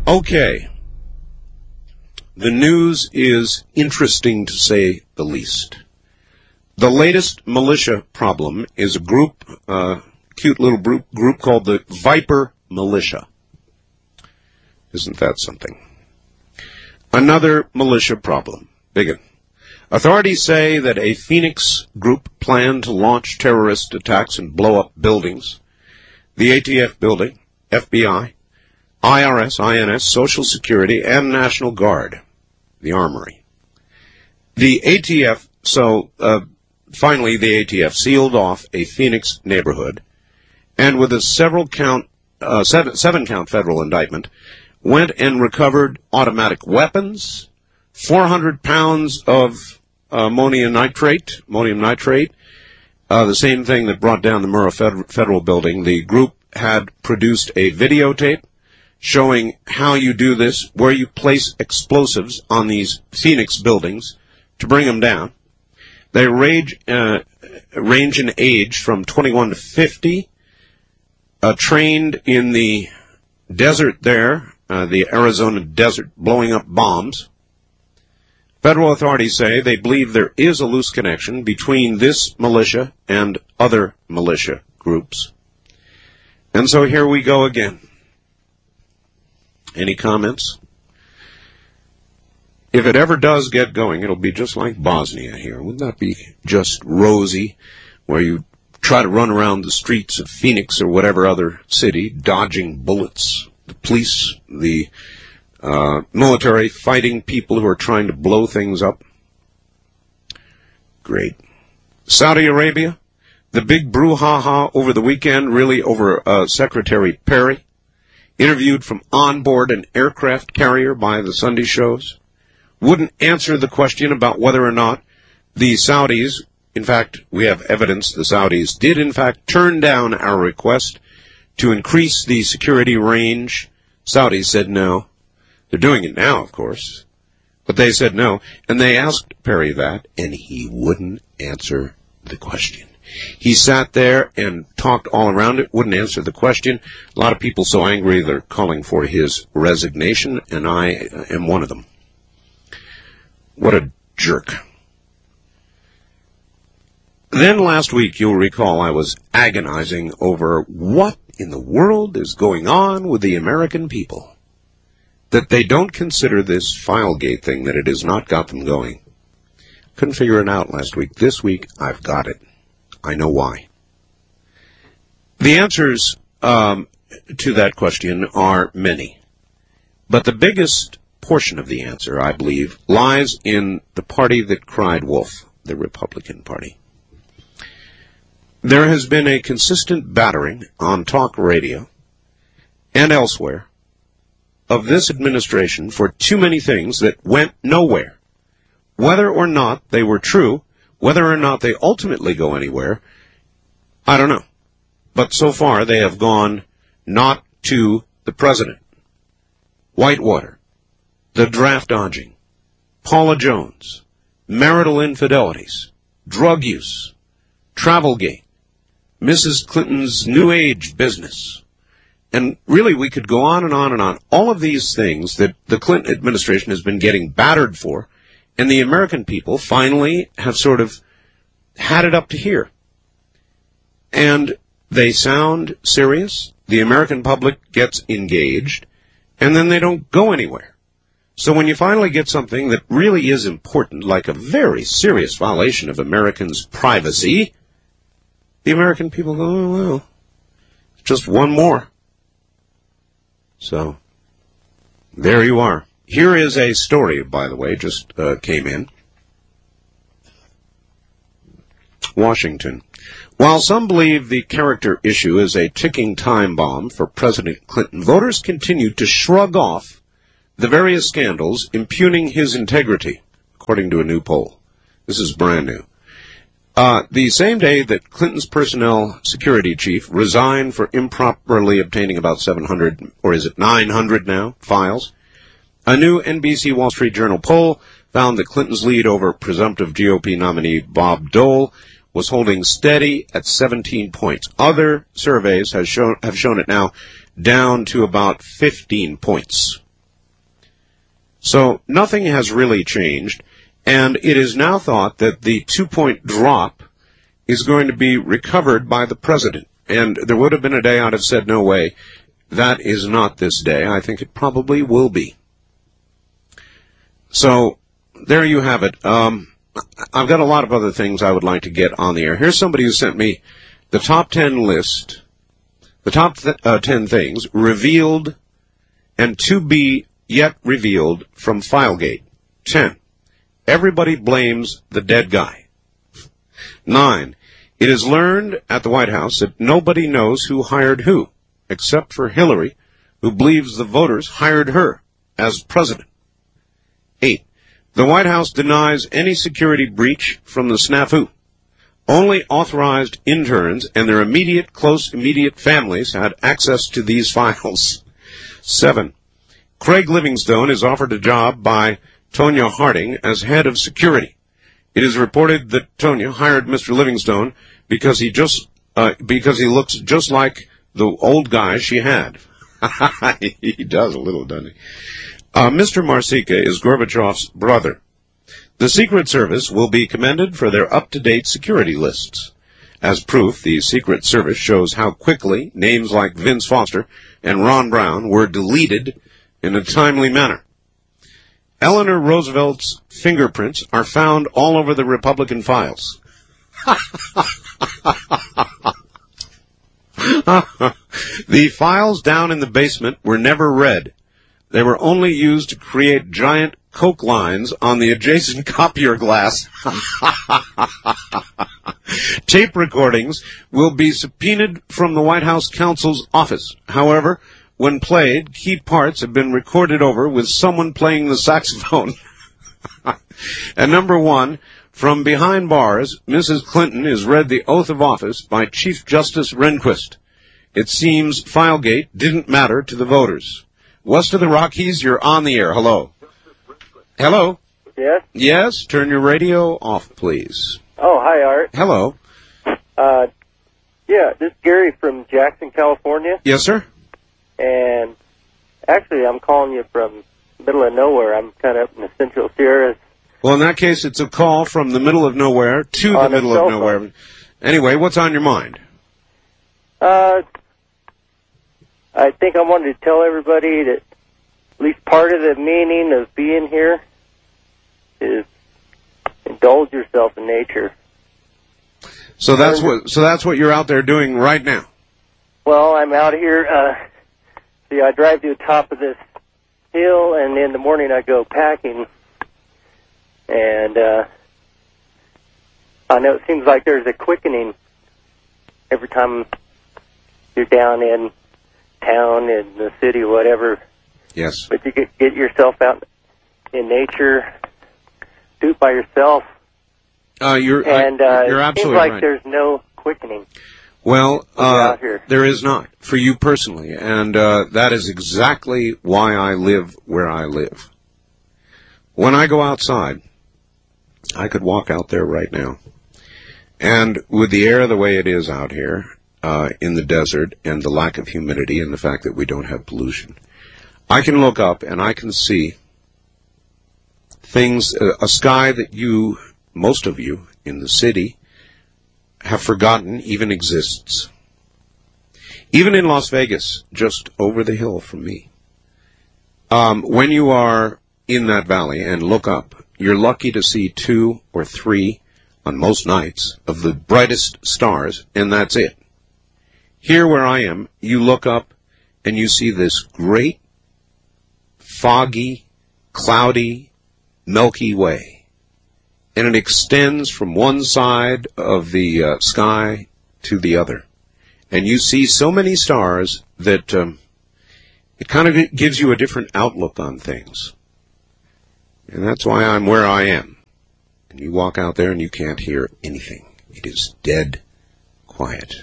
Okay. The news is interesting to say the least. The latest militia problem is a group, cute little group called the Viper Militia. Isn't that something? Another militia problem. Big one. Authorities say that a Phoenix group planned to launch terrorist attacks and blow up buildings. The ATF building, FBI, IRS, INS, Social Security, and National Guard. The Armory. The ATF, finally the ATF sealed off a Phoenix neighborhood, and with a seven-count federal indictment, went and recovered automatic weapons, 400 pounds of ammonium nitrate, the same thing that brought down the Murrah Federal Building. The group had produced a videotape showing how you do this, where you place explosives on these Phoenix buildings to bring them down. They range in age from 21 to 50, trained in the desert there, the Arizona desert, blowing up bombs. Federal authorities say they believe there is a loose connection between this militia and other militia groups. And so here we go again. Any comments? If it ever does get going, it'll be just like Bosnia here. Wouldn't that be just rosy, where you try to run around the streets of Phoenix or whatever other city, dodging bullets, the police, the military fighting people who are trying to blow things up? Great. Saudi Arabia, the big brouhaha over the weekend, really over Secretary Perry, interviewed from on board an aircraft carrier by the Sunday shows, wouldn't answer the question about whether or not the Saudis, in fact, we have evidence the Saudis did in fact turn down our request to increase the security range. Saudis said no. They're doing it now, of course, but they said no, and they asked Perry that, and he wouldn't answer the question. He sat there and talked all around it, wouldn't answer the question. A lot of people so angry they're calling for his resignation, and I am one of them. What a jerk. Then last week, you'll recall, I was agonizing over what in the world is going on with the American people. That they don't consider this Filegate thing, that it has not got them going. Couldn't figure it out last week. This week, I've got it. I know why. The answers to that question are many. But the biggest portion of the answer, I believe, lies in the party that cried wolf, the Republican Party. There has been a consistent battering on talk radio and elsewhere of this administration for too many things that went nowhere. Whether or not they were true, whether or not they ultimately go anywhere, I don't know. But so far they have gone not to the president, Whitewater, the draft dodging, Paula Jones, marital infidelities, drug use, Travelgate, Mrs. Clinton's New Age business. And really we could go on and on and on. All of these things that the Clinton administration has been getting battered for, and the American people finally have sort of had it up to here. And they sound serious, the American public gets engaged, and then they don't go anywhere. So when you finally get something that really is important, like a very serious violation of Americans' privacy, the American people go, oh, well, just one more. So, there you are. Here is a story, by the way, just came in. Washington. While some believe the character issue is a ticking time bomb for President Clinton, voters continue to shrug off the various scandals impugning his integrity, according to a new poll. This is brand new. The same day that Clinton's personnel security chief resigned for improperly obtaining about 700, or is it 900 now, files, a new NBC Wall Street Journal poll found that Clinton's lead over presumptive GOP nominee Bob Dole was holding steady at 17 points. Other surveys have shown it now down to about 15 points. So nothing has really changed, and it is now thought that the 2-point drop is going to be recovered by the president. And there would have been a day I'd have said, no way. That is not this day. I think it probably will be. So there you have it. I've got a lot of other things I would like to get on the air. Here's somebody who sent me the top 10 list, the top 10 things revealed and to be yet revealed from Filegate. 10. Everybody blames the dead guy. 9. It is learned at the White House that nobody knows who hired who, except for Hillary, who believes the voters hired her as president. 8. The White House denies any security breach from the snafu. Only authorized interns and their immediate families had access to these files. 7. Craig Livingstone is offered a job by Tonya Harding as head of security. It is reported that Tonya hired Mr. Livingstone because he looks just like the old guy she had. He does a little, doesn't he? Mr. Marsika is Gorbachev's brother. The Secret Service will be commended for their up-to-date security lists. As proof, the Secret Service shows how quickly names like Vince Foster and Ron Brown were deleted in a timely manner. Eleanor Roosevelt's fingerprints are found all over the Republican files. The files down in the basement were never read. They were only used to create giant Coke lines on the adjacent copier glass. Tape recordings will be subpoenaed from the White House counsel's office. However, when played, key parts have been recorded over with someone playing the saxophone. And number 1, from behind bars, Mrs. Clinton is read the oath of office by Chief Justice Rehnquist. It seems Filegate didn't matter to the voters. West of the Rockies, you're on the air. Hello. Hello. Yes? Yes, turn your radio off, please. Oh, hi, Art. Hello. Yeah, this is Gary from Jackson, California. Yes, sir? And actually, I'm calling you from middle of nowhere. I'm kind of up in the Central Sierras. Well, in that case, it's a call from the middle of nowhere to the middle of nowhere. Anyway, what's on your mind? I think I wanted to tell everybody that at least part of the meaning of being here is indulge yourself in nature. So that's what you're out there doing right now. Well, I'm out here. See, I drive to the top of this hill, and in the morning I go packing. And I know it seems like there's a quickening every time you're down in town, in the city, whatever. Yes. But you get yourself out in nature, do it by yourself. You're it absolutely seems like right. there's no quickening. Well, out here. there is not, for you personally, and that is exactly why I live where I live. When I go outside, I could walk out there right now, and with the air the way it is out here, in the desert, and the lack of humidity, and the fact that we don't have pollution, I can look up and I can see things, a sky that most of you in the city, have forgotten even exists. Even in Las Vegas, just over the hill from me. When you are in that valley and look up, you're lucky to see 2 or 3, on most nights, of the brightest stars, and that's it. Here where I am, you look up and you see this great, foggy, cloudy, Milky Way. And it extends from one side of the sky to the other. And you see so many stars that it kind of gives you a different outlook on things. And that's why I'm where I am. And you walk out there and you can't hear anything. It is dead quiet.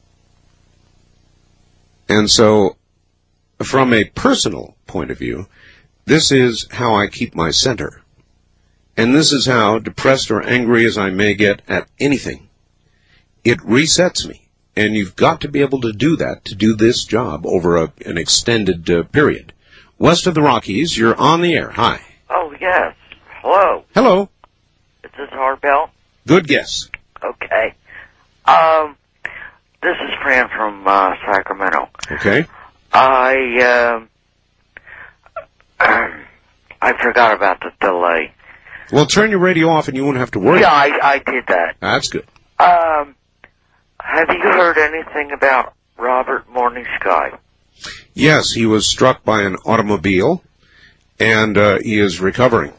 And so, from a personal point of view, this is how I keep my center. And this is how, depressed or angry as I may get at anything, it resets me. And you've got to be able to do that, to do this job over an extended period. West of the Rockies, you're on the air. Hi. Yes. Hello. Hello. Is this Hardbell? Good guess. Okay. This is Fran from Sacramento. Okay. I forgot about the delay. Well, turn your radio off and you won't have to worry. Yeah, I did that. That's good. Have you heard anything about Robert Morningsky? Yes, he was struck by an automobile, and he is recovering.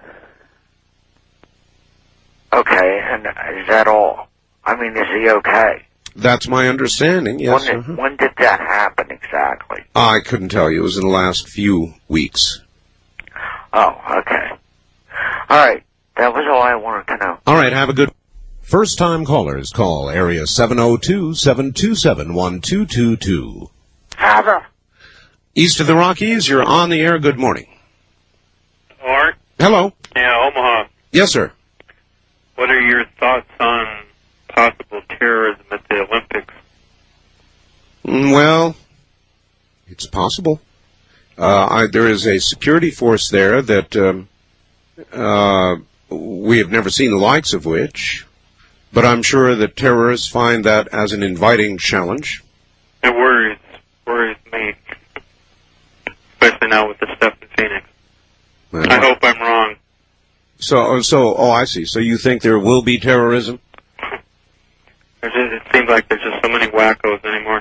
Okay, and is that all? I mean, is he okay? That's my understanding, yes. When did that happen exactly? I couldn't tell you. It was in the last few weeks. Oh, okay. All right. That was all I wanted to know. All right, have a good... First-time callers call area 702-727-1222. Father. East of the Rockies, you're on the air. Good morning. Art? Hello. Yeah, Omaha. Yes, sir. What are your thoughts on possible terrorism at the Olympics? Well, it's possible. There is a security force there that we have never seen the likes of which, but I'm sure that terrorists find that as an inviting challenge. It worries me, especially now with the stuff in Phoenix. Well, I hope I'm wrong. Oh, I see. So you think there will be terrorism? It seems like there's just so many wackos anymore.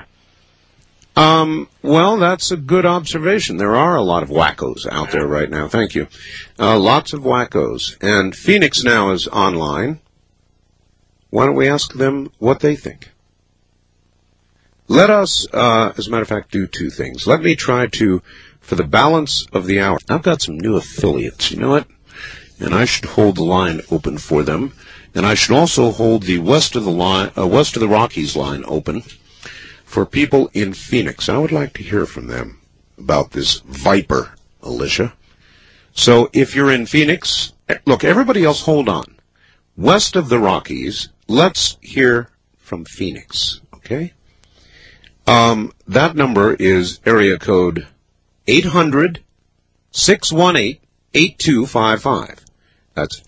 Well, that's a good observation. There are a lot of wackos out there right now. Thank you. Lots of wackos. And Phoenix now is online. Why don't we ask them what they think? Let us, as a matter of fact, do two things. Let me try to, for the balance of the hour, I've got some new affiliates. You know what? And I should hold the line open for them. And I should also hold the west of the Rockies line open for people in Phoenix. I would like to hear from them about this Viper, Alicia. So if you're in Phoenix, look, everybody else, hold on. West of the Rockies, let's hear from Phoenix, okay? That number is area code 800-618-8255. That's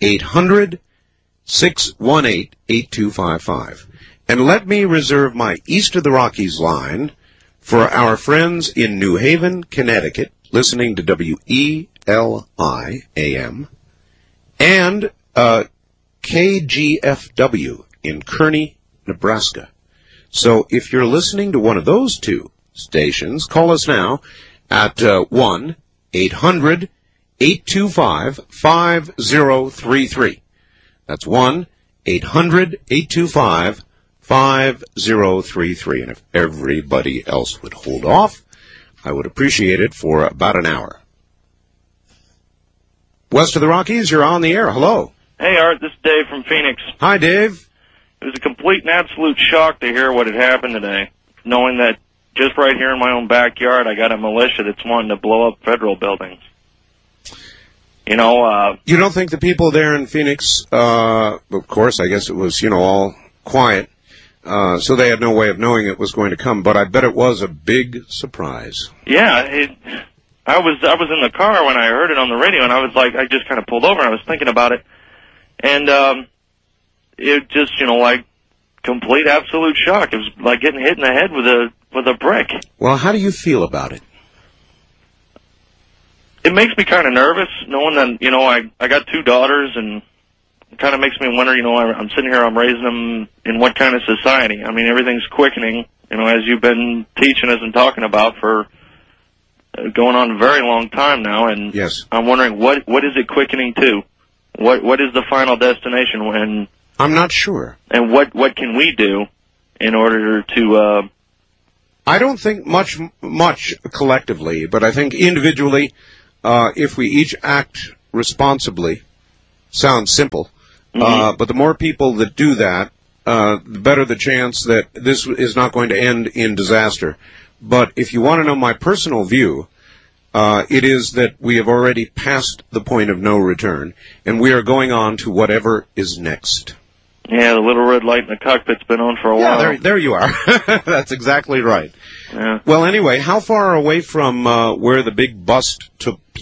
800-618-8255. And let me reserve my East of the Rockies line for our friends in New Haven, Connecticut, listening to WELI AM, and KGFW in Kearney, Nebraska. So if you're listening to one of those two stations, call us now at 1-800-825-5033. That's 1-800-825-5033. And if everybody else would hold off, I would appreciate it for about an hour. West of the Rockies, you're on the air. Hello. Hey, Art, this is Dave from Phoenix. Hi, Dave. It was a complete and absolute shock to hear what had happened today, knowing that just right here in my own backyard, I got a militia that's wanting to blow up federal buildings. You know, you don't think the people there in Phoenix, of course, I guess it was, all quiet, so they had no way of knowing it was going to come, but I bet it was a big surprise. Yeah, I was in the car when I heard it on the radio, and I was like, I just kind of pulled over, and I was thinking about it, and it just, like complete absolute shock. It was like getting hit in the head with a brick. Well, how do you feel about it? It makes me kind of nervous, knowing that, I got two daughters, and it kind of makes me wonder, I'm sitting here, I'm raising them in what kind of society? I mean, everything's quickening, as you've been teaching us and talking about for going on a very long time now, and yes. I'm wondering, what is it quickening to? What is the final destination when... I'm not sure. And what can we do in order to... I don't think much collectively, but I think individually, if we each act responsibly, sounds simple, but the more people that do that, the better the chance that this is not going to end in disaster. But if you want to know my personal view, it is that we have already passed the point of no return, and we are going on to whatever is next. Yeah, the little red light in the cockpit's been on for a while. There you are. That's exactly right. Yeah. Well, anyway, how far away from where the big bust took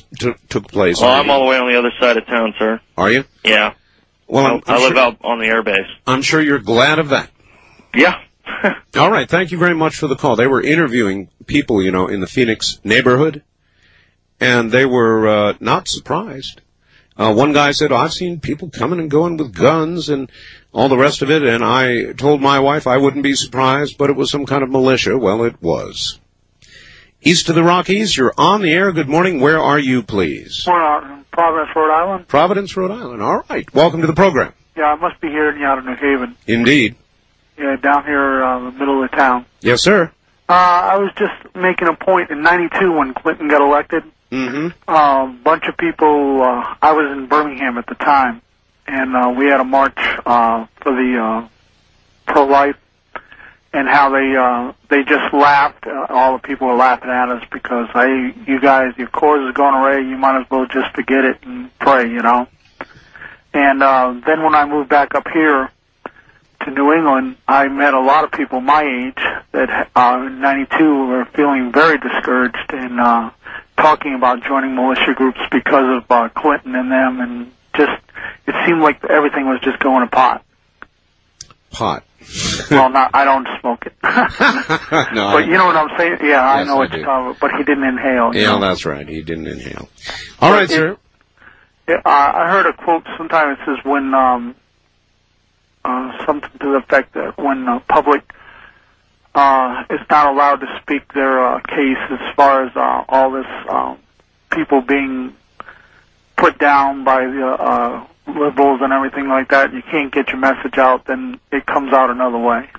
took place. Well, I'm all the way on the other side of town, sir. Are you? Yeah. Well, I live out on the airbase. I'm sure you're glad of that. Yeah. All right. Thank you very much for the call. They were interviewing people, in the Phoenix neighborhood, and they were not surprised. One guy said, I've seen people coming and going with guns and all the rest of it, and I told my wife I wouldn't be surprised, but it was some kind of militia. Well, it was. East of the Rockies, you're on the air. Good morning. Where are you, please? Providence, Rhode Island. Providence, Rhode Island. All right. Welcome to the program. Yeah, I must be hearing you out of New Haven. Indeed. Yeah, down here in the middle of the town. Yes, sir. I was just making a point in '92 when Clinton got elected. Mm-hmm. A bunch of people, I was in Birmingham at the time, and we had a march for the pro-life, and how they just laughed. All the people were laughing at us because, you guys, your cause is going away. You might as well just forget it and pray, And then when I moved back up here to New England, I met a lot of people my age that in '92 were feeling very discouraged and talking about joining militia groups because of Clinton and them, and just it seemed like everything was just going to pot. Pot. Well, I don't smoke it. No, but you know what I'm saying? Yeah, yes, I know what you're talking about. But he didn't inhale. Yeah, that's right. He didn't inhale. All right, sir. I heard a quote sometime. It says when something to the effect that when public is not allowed to speak their case as far as all this people being put down by the liberals and everything like that, you can't get your message out, then it comes out another way.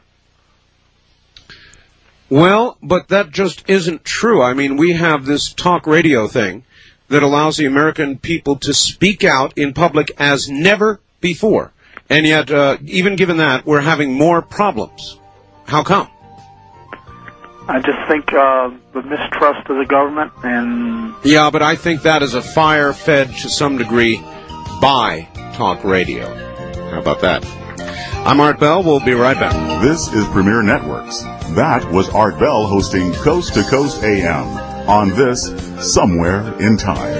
Well, but that just isn't true. I mean, we have this talk radio thing that allows the American people to speak out in public as never before. And yet, even given that, we're having more problems. How come? I just think the mistrust of the government and... Yeah, but I think that is a fire fed to some degree by talk radio. How about that? I'm Art Bell. We'll be right back. This is Premier Networks. That was Art Bell hosting Coast to Coast AM on this Somewhere in Time.